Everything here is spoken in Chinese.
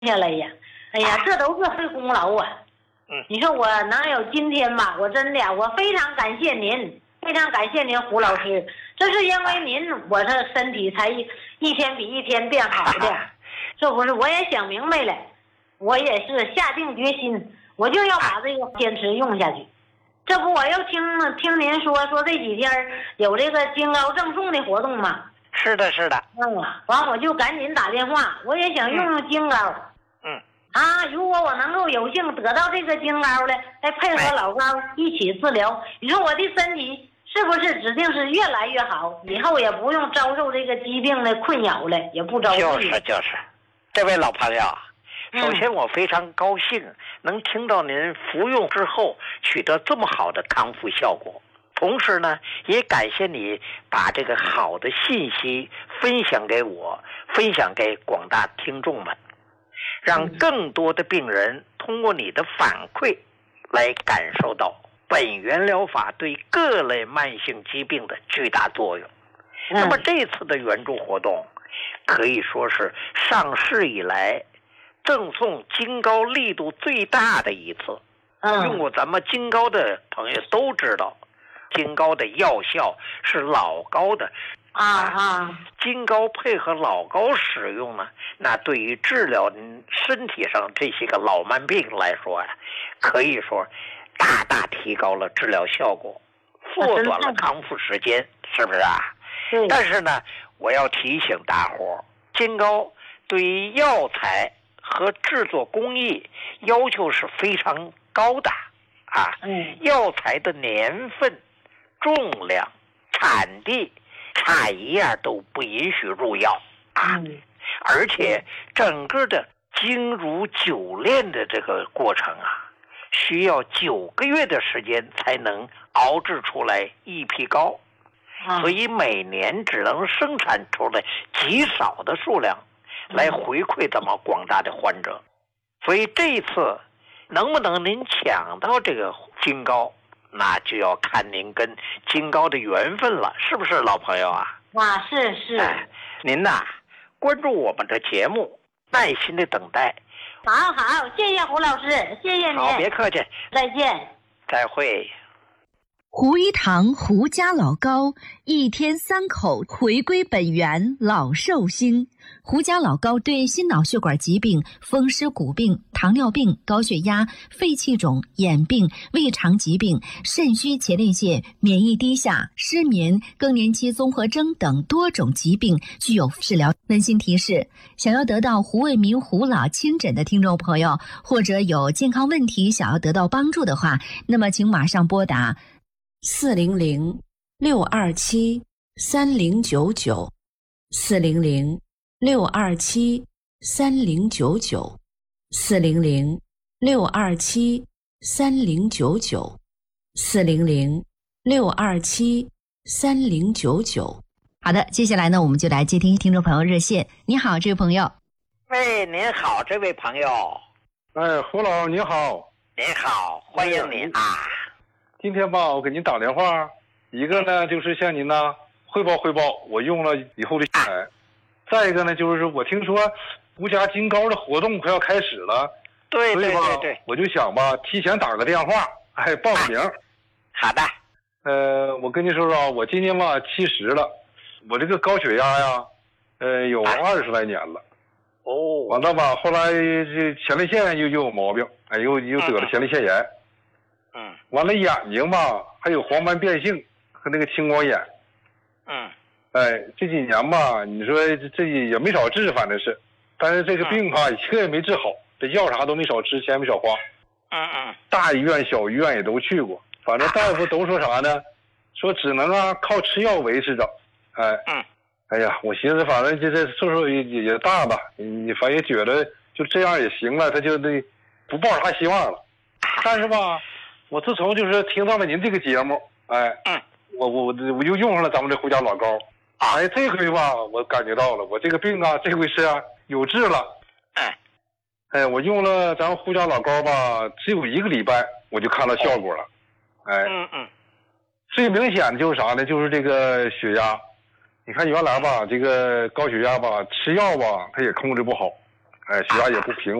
下来呀。哎呀，这都是费功劳啊。你说我能有今天吧？我真的，我非常感谢您，非常感谢您胡老师。这是因为您，我这身体才一天比一天变好的。这不是，我也想明白了，我也是下定决心，我就要把这个坚持用下去。这不，我又听您说这几天有这个金高赠送的活动嘛？ 是的，是的。 完我就赶紧打电话，我也想用金高。如果我能够有幸得到这个金高了，再配合老高一起治疗，你说我的身体是不是指定是越来越好？以后也不用遭受这个疾病的困扰了，也不遭受。 就是，这位老朋友，首先我非常高兴能听到您服用之后取得这么好的康复效果，同时呢，也感谢你把这个好的信息分享给我，分享给广大听众们，让更多的病人通过你的反馈来感受到本源疗法对各类慢性疾病的巨大作用。那么这次的援助活动可以说是上市以来赠送金高力度最大的一次。用过咱们金高的朋友都知道，金高的药效是老高的金高配合老高使用呢，那对于治疗身体上这些个老慢病来说可以说大大提高了治疗效果，缩短了康复时间，是不是啊？但是呢，我要提醒大伙，金高对于药材和制作工艺要求是非常高的药材的年份、重量、产地差一样都不允许入药而且整个的精茹久炼的这个过程需要9个月的时间才能熬制出来一批膏，所以每年只能生产出来极少的数量来回馈咱们广大的患者。所以这一次能不能您抢到这个金膏，那就要看您跟金高的缘分了，是不是老朋友啊？ 是。 您呐，关注我们的节目，耐心的等待。 好，谢谢胡老师，谢谢您。 好，别客气。 再见。 再会。 胡一堂胡家老高，一天3口回归本源，老寿星。胡家老高对心脑血管疾病、风湿骨病、糖尿病、高血压、肺气肿、眼病、胃肠疾病、肾虚前列腺、免疫低下、失眠、更年期综合征等多种疾病具有治疗。温馨提示：想要得到胡卫民胡老亲诊的听众朋友，或者有健康问题想要得到帮助的话，那么请马上拨打400-627-3099，400-627-3099，400-627-3099。好的，接下来呢，我们就来接听听众朋友热线。你好，这位朋友。 喂，您好，这位朋友。 胡老你好。 您好，欢迎您今天吧，我给您打电话，一个呢就是向您呢汇报我用了以后的再一个呢就是我听说胡家金高的活动快要开始了， 对， 我就想吧提前打个电话，报个名。 好的。 我跟您说说，我今年吧70了，我这个高血压呀，有20来年了。完了吧，后来这前列腺又有毛病，又得了前列腺炎。完了眼睛吧还有黄斑变性和那个青光眼。这几年吧，你说这也没少治，反正是，但是这个病吧一个也没治好，这药啥都没少吃，钱没少花。大医院小医院也都去过，反正大夫都说啥呢？说只能靠吃药维持着。哎呀，我寻思反正这岁数也大吧，你反正也觉得就这样也行了，他就不抱啥希望了。但是吧，我自从就是听到了您这个节目，我又用上了咱们这胡家老高。这回吧，我感觉到了，我这个病这回是有治了。我用了咱们胡家老高吧，只有1个礼拜我就看到效果了。最明显的就是啥呢？就是这个血压。你看原来吧，这个高血压吧，吃药吧，它也控制不好。 血压也不平。